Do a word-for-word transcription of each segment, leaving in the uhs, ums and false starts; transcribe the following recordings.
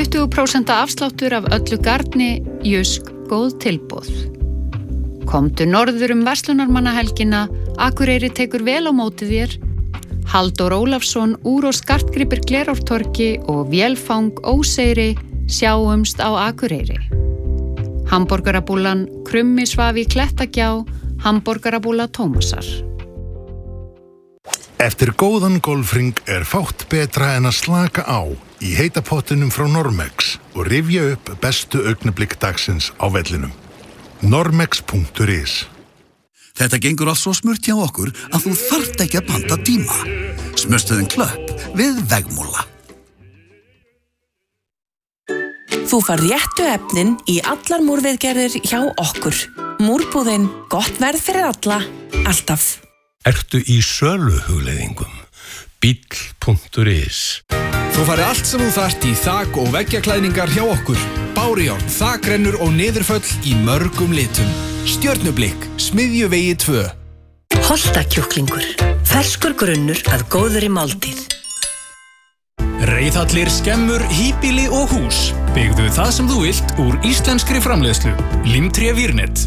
tuttugu prósent afsláttur af öllu garni, Jysk, góð tilboð. Komdu norður um verslunarmannahelgina, Akureyri tekur vel á móti þér. Halldór Ólafsson, úr og skartgripir Glerártorgi og Vélfang Óseyri, sjáumst á Akureyri. Hamborgarabúlan Krummi svaf í Klettagjá, Hamborgarabúla Tómasar. Eftir góðan golfring er fátt betra en að slaka á í heita pottinum frá Normex og rifja upp bestu augnablik dagsins á vellinum. normex punktur is. Þetta gengur allt svo smurt hjá okkur að þú þarft ekki að panta tíma. Smurstuðin Klöpp við Vegmúla. Þú fær réttu efnin í allar múrviðgerðir hjá okkur. Múrbúðin, gott verð fyrir alla, alltaf. Ertu í söluhugleiðingum? bíll punktur is. Þú fari allt sem þú þarft í þak- og veggjaklæðningar hjá okkur. Bárujárn, þakrennur og niðurföll í mörgum litum. Stjörnublikk, Smiðjuvegi tvö. Holtakjúklingur, ferskur grunnur að góðri máltíð. Reiðhallir, skemmur, híbýli og hús. Byggðu það sem þú vilt úr íslenskri framleiðslu. Limtré Vírnet.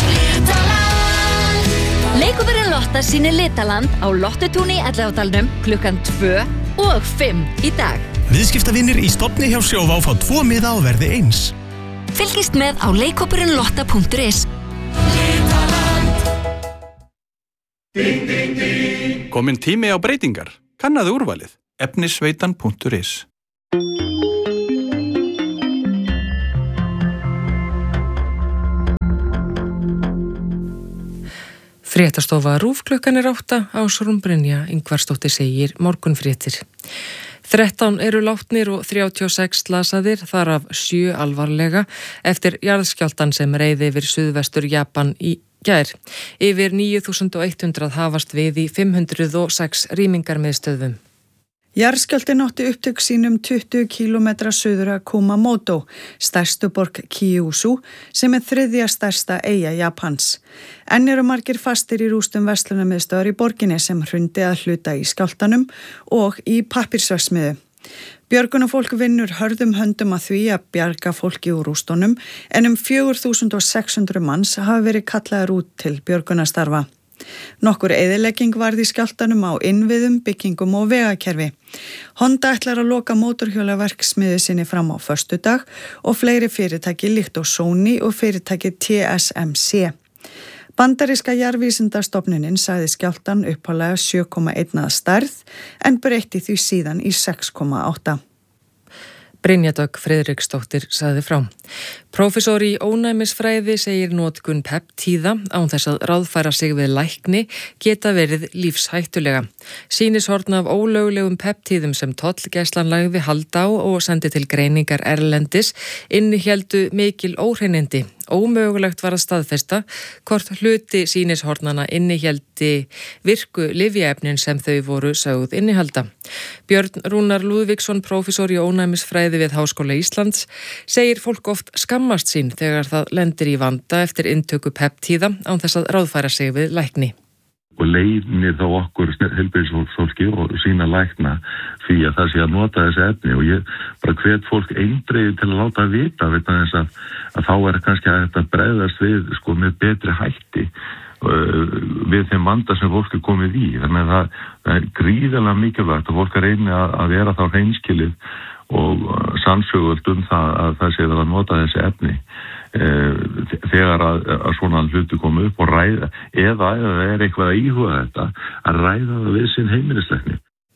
Leikúpurinn Lotta sýnir Litaland á Lottutúni í Elliðaárdalnum klukkan tvö og fimm í dag. Viðskiptavinir í stofni hjá Sjóvá fá tvo miða á verði eins. Fylgist með á leikúpurinn lotta punktur is. Kominn tími á breytingar. Kannaðu úrvalið. efnisveitan punktur is. Fréttastofa RÚV klukkan er átta, Ásrún Brynja Ingvarsdóttir segir morgunfréttir. þrettán eru látnir og þrjátíu og sex slasaðir, þar af sjö alvarlega, eftir jarðskjálftan sem reið yfir suðvestur Japan í gær. Yfir níu þúsund hundrað hafast við í fimm hundruð og sex rýmingarmiðstöðvum. Jarðskjálftinn átti upptök sínum tuttugu kílómetra suður af Kumamoto, stærstu borg Kyushu, sem er þriðja stærsta eyja Japans. Enn eru margir fastir í rústum verslunarmiðstöðvar í borginni sem hrundi að hluta í skjálftanum og í pappirsverksmiðju. Björgunarfólk vinnur hörðum höndum að því að bjarga fólki úr rústunum, en um fjögur þúsund sex hundruð manns hafa verið kallaðir út til björgunarstarfa. Nokkur eyðilegging varð í skjálftanum á innviðum, byggingum og vegakerfi. Honda ætlar að loka mótorhjólaverksmiðju sinni fram á föstudag og fleiri fyrirtæki líkt og Sony og fyrirtæki T S M C. Bandaríska jarðvísindastofnunin sagði skjálftan upphaflega sjö komma eitt að stærð en breytti því síðan í sex komma átta. Brynja Dögg Friðriksdóttir sagði frá. Prófessor í ónæmisfræði segir notkun peptíða án þess að ráðfæra sig við lækni geta verið lífshættulega. Sýnishorn af ólöglegum peptíðum sem tollgæslan lagði hald á og sendi til greiningar erlendis innihéldu mikil óhreinindi. Ómögulegt var að staðfesta hvort hluti sýnishornana innihéldi virku lyfjaefnin sem þau voru sögð innihalda. Björn Rúnar Lúðvíksson, prófessor í ónæmisfræði við Háskóla Íslands, segir fólk oft skammast sín þegar það lendir í vanda eftir inntöku peptíða án þess að ráðfæra sig við lækni. Og leiðnir þá okkur heilbrigðisfólki og sína lækna því að það sé að nota þessi efni og ég bara hvet fólk eindregið til að láta vita veit að þess að, að þá er kannski að þetta bregðast við sko með betri hætti uh, við þeim vanda sem fólk er komið í. Þannig að það, það er gríðarlega mikilvægt og fólk er reyni að, að vera þá hreinskilið og sannsögult um það að það sé að nota þessi efni þegar að, að svona hluti komu upp og ræða eða eða er eitthvað að íhuga þetta að ræða það við sinn heimilislækni.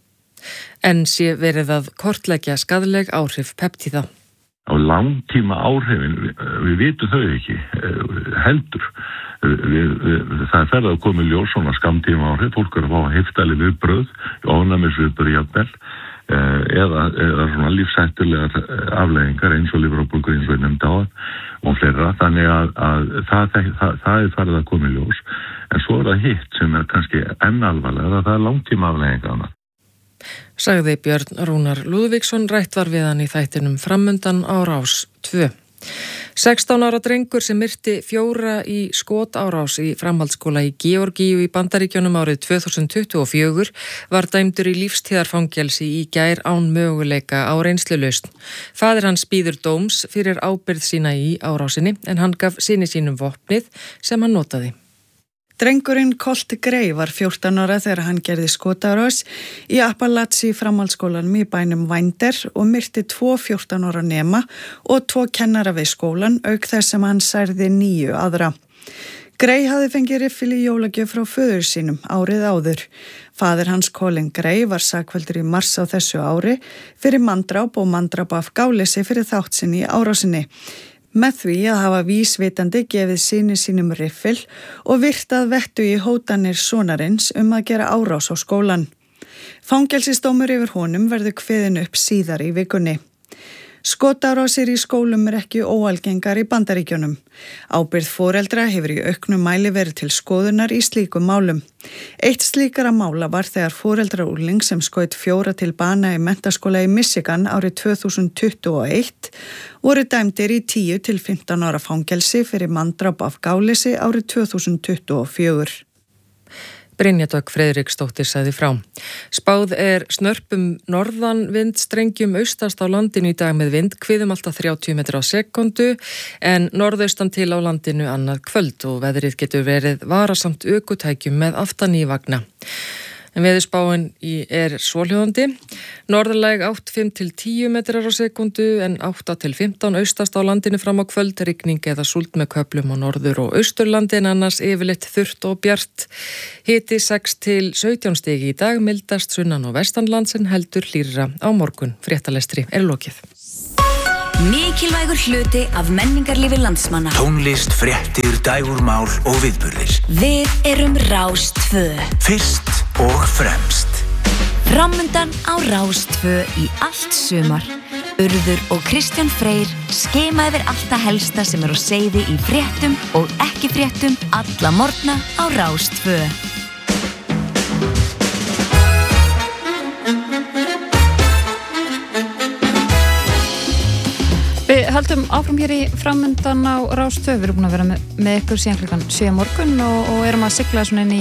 En sé verið að kortleggja skaðleg áhrif peptíða. Á langtíma áhrifin, við, við vitum þau ekki heldur. Við, við, það er ferð að koma í ljós svona skammtíma áhrif, fólk er að fá heiftæli viðbrögð, ónæmisviðbrögð jafnvel, eða, eða svona lífshættulegar afleiðingar eins og lifrarbólgu eins og ég nefndi á og fleira, þannig að, að það, það, það er farið að koma í ljós en svo er það hitt sem er kannski enn alvarlega, það er langtíma afleiðingarna. Sagði Björn Rúnar Lúðvíksson, rætt var við hann í þættinum Framundan á Rás tvö. sextán ára drengur sem myrti fjóra í skotárás í framhaldsskóla í Georgíu í Bandaríkjunum árið tvö þúsund tuttugu og fjögur var dæmdur í lífstíðarfangelsi í gær án möguleika á reynslulausn. Faðir hans bíður dóms fyrir ábyrgð sína í árásinni en hann gaf syni sínum vopnið sem hann notaði. Drengurinn Colt Gray var fjórtán ára þegar hann gerði skotárás í Appalachia framhaldsskólanum í bænum Winder og myrti tvo fjórtán ára nema og tvo kennara við skólan auk þess sem hann særði níu aðra. Gray hafði fengið riffil í jólagjöf frá föður sínum árið áður. Faðir hans Colin Gray var sakfelldur í mars á þessu ári fyrir manndráp og manndráp af gáleysi fyrir þátt sinni í árásinni. Með því að hafa vísvitandi gefið syni sínum riffil og virtað vettu í hótanir sonarins um að gera árás á skólan. Fangelsisdómur yfir honum verður kveðin upp síðar í vikunni. Skotárásir í skólum er ekki óalgengar í Bandaríkjunum. Ábyrgð foreldra hefur í auknum mæli verið til skoðunar í slíkum málum. Eitt slíkara mála var þegar foreldra úrling sem skaut fjóra til bana í menntaskóla í Michigan árið tvö þúsund tuttugu og eitt voru dæmdir í tíu til fimmtán ára fangelsi fyrir manndráp af gáleysi árið tvö þúsund tuttugu og fjögur. Brynja Dögg Friðriksdóttir sagði frá. Spáð er snörpum norðan vindstrengjum austast á landinu í dag með vindhviðum alltaf þrjátíu metrar á sekundu en norðaustan til á landinu annað kvöld og veðrið getur verið varasamt ökutækjum með aftan í vagna. En veðurspáin er svohljóðandi. Norðlæg átta fimm til tíu metrar á sekundu en átta til fimmtán austast á landinu fram á kvöld, rigning eða súld með köflum á norður- og austurlandi en annars yfirleitt þurrt og bjart. Hiti sex til sautján stig í dag, mildast sunnan og vestanlands en heldur hlýrra á morgun. Fréttalestri er lokið. Mikilvægur hluti af menningarlífi landsmanna. Tónlist, fréttir, dægurmál og viðburðir. Við erum Rás tvö. Fyrst og fremst. Framundan á Rás tvö í allt sumar. Urður og Kristján Freyr skema yfir allt það helsta sem er á seyði í fréttum og ekki fréttum alla morgna á Rás tvö. Við höldum áfram hér í framundan á Rás tvö. Við erum búin að vera með, með ykkur síðan klukkan sjö morgun og, og erum að sigla svona inn í